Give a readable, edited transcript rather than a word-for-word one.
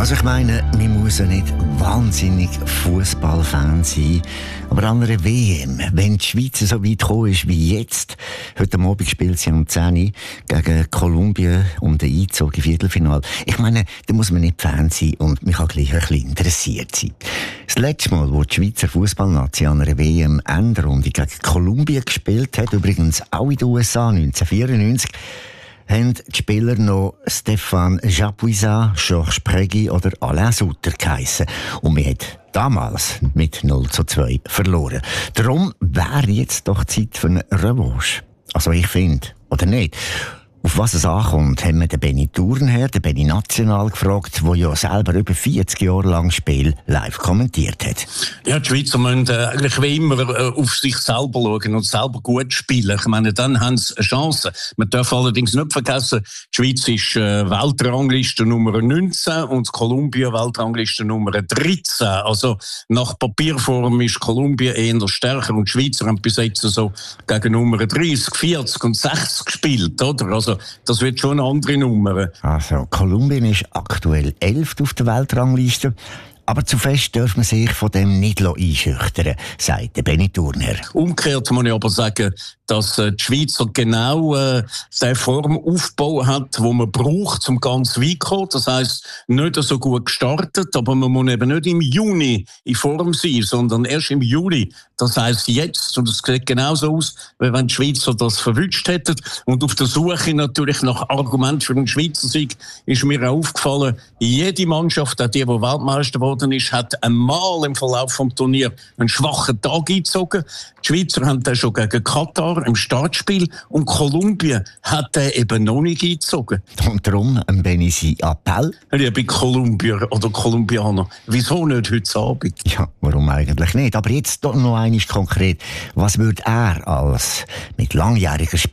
Also ich meine, man muss ja nicht wahnsinnig Fußballfan sein, aber an einer WM, wenn die Schweiz so weit gekommen ist wie jetzt, heute Abend spielt sie um 10 Uhr gegen Kolumbien um den Einzug im Viertelfinale. Ich meine, da muss man nicht Fan sein und man kann gleich ein bisschen interessiert sein. Das letzte Mal, wo die Schweizer Fußballnazi an einer WM-Endrunde gegen Kolumbien gespielt hat, übrigens auch in den USA 1994, haben die Spieler noch Stéphane Chapuisat, Georges Pregui oder Alain Sutter geheissen. Und wir haben damals mit 0:2 verloren. Darum wäre jetzt doch Zeit für eine Revanche. Also ich finde, oder nicht? Auf was es ankommt, haben wir den Benny Thurnherr, den Benny National gefragt, der ja selber über 40 Jahre lang Spiel live kommentiert hat. Ja, die Schweizer müssen eigentlich wie immer auf sich selber schauen und selber gut spielen. Ich meine, dann haben sie eine Chance. Man darf allerdings nicht vergessen, die Schweiz ist Weltrangliste Nummer 19 und Kolumbien Weltrangliste Nummer 13. Also nach Papierform ist Kolumbien eher stärker und die Schweizer haben bis jetzt so gegen Nummer 30, 40 und 60 gespielt, oder? Also das wird schon eine andere Nummer. Also Kolumbien ist aktuell 11. auf der Weltrangliste. Aber zu fest darf man sich von dem nicht einschüchtern, sagt der Benny Thurnherr. Umgekehrt muss ich aber sagen, dass die Schweizer genau den Formaufbau hat, den man braucht, um ganz weit zu kommen. Das heisst, nicht so gut gestartet, aber man muss eben nicht im Juni in Form sein, sondern erst im Juli. Das heisst jetzt, und es sieht genauso aus, wie wenn die Schweizer das verwünscht hätten. Und auf der Suche natürlich nach Argument für den Schweizer Sieg ist mir auch aufgefallen, jede Mannschaft, auch die Weltmeister geworden ist, hat einmal im Verlauf des Turniers einen schwachen Tag eingezogen. Die Schweizer haben den schon gegen Katar im Startspiel und Kolumbien hat den eben noch nicht eingezogen. Und darum bin ich sein Appell. Liebe Kolumbier oder Kolumbianer, wieso nicht heute Abend? Ja, warum eigentlich nicht? Aber jetzt doch noch einmal konkret. Was würde er als mit langjähriger